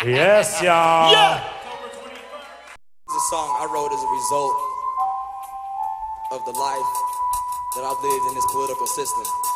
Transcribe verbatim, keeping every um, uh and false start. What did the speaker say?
Yes, y'all. Yeah. It's a song I wrote as a result of the life that I've lived in this political system.